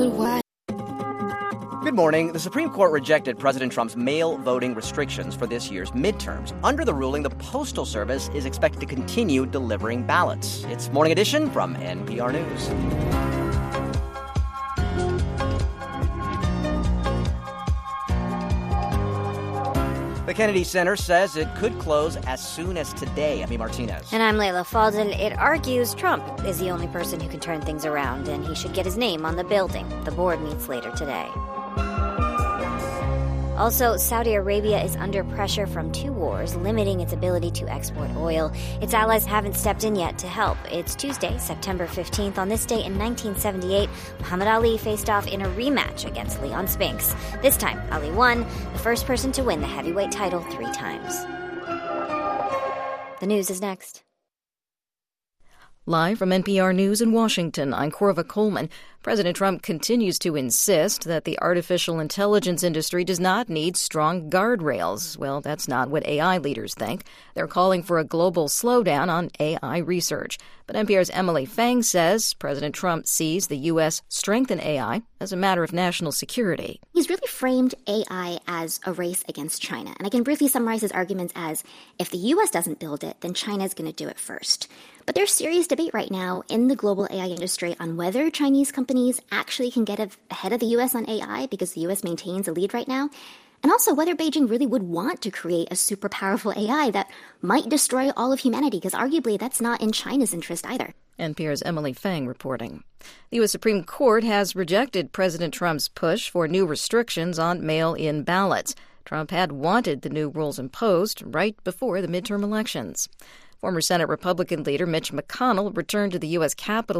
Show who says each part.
Speaker 1: Good morning. The Supreme Court rejected President Trump's mail voting restrictions for this year's midterms. Under the ruling, the Postal Service is expected to continue delivering ballots. It's Morning Edition from NPR News. The Kennedy Center says it could close as soon as today. Amy Martinez.
Speaker 2: And I'm Layla Fadel. It argues Trump is the only person who can turn things around, and he should get his name on the building. The board meets later today. Also, Saudi Arabia is under pressure from two wars, limiting its ability to export oil. Its allies haven't stepped in yet to help. It's Tuesday, September 15th. On this day in 1978, Muhammad Ali faced off in a rematch against Leon Spinks. This time, Ali won, the first person to win the heavyweight title 3 times. The news is next.
Speaker 3: Live from NPR News in Washington, I'm Corva Coleman. President Trump continues to insist that the artificial intelligence industry does not need strong guardrails. Well, that's not what AI leaders think. They're calling for a global slowdown on AI research. But NPR's Emily Feng says President Trump sees the U.S. strengthen AI as a matter of national security.
Speaker 4: He's really framed AI as a race against China. And I can briefly summarize his arguments as, if the U.S. doesn't build it, then China's going to do it first. But there's serious debate right now in the global AI industry on whether Chinese companies actually can get ahead of the U.S. on AI because the U.S. maintains a lead right now, and also whether Beijing really would want to create a super powerful AI that might destroy all of humanity, because arguably that's not in China's interest either.
Speaker 3: NPR's Emily Feng reporting. The U.S. Supreme Court has rejected President Trump's push for new restrictions on mail-in ballots. Trump had wanted the new rules imposed right before the midterm elections. Former Senate Republican leader Mitch McConnell returned to the U.S. Capitol